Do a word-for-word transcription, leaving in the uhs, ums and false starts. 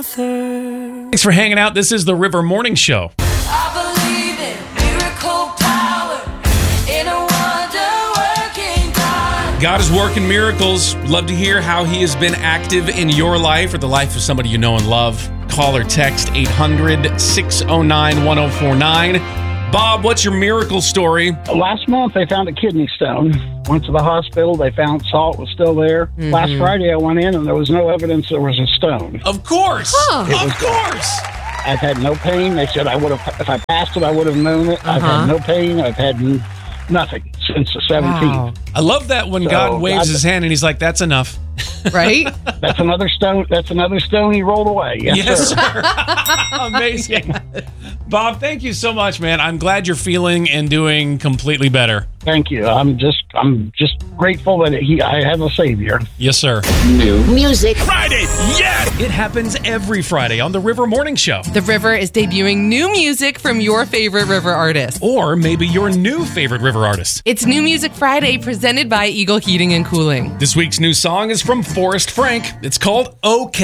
author. Thanks for hanging out. This is the River Morning Show. I believe in miracle power in a wonder-working God. God is working miracles. Love to hear how he has been active in your life or the life of somebody you know and love. Call or text eight hundred, six oh nine, one oh four nine. Bob, what's your miracle story? Last month, they found a kidney stone. Went to the hospital. They found salt was still there. Mm-hmm. Last Friday, I went in, and there was no evidence there was a stone. Of course. Huh. It Of was course. I've had no pain. They said I would have, if I passed it, I would have known it. I've Uh-huh. had no pain. I've had n- nothing since the seventeenth. Wow. I love that when So, God waves God- his hand and he's like, that's enough. Right? That's another stone. That's another stone he rolled away. Yes, Yes, sir. sir. Amazing. Bob, thank you so much, man. I'm glad you're feeling and doing completely better. Thank you. I'm just, I'm just grateful that he, I have a savior. Yes, sir. Music. Friday, yes! It happens every Friday on the River Morning Show. The River is debuting new music from your favorite River artist. Or maybe your new favorite River artist. It's New Music Friday presented by Eagle Heating and Cooling. This week's new song is from Forrest Frank. It's called OK.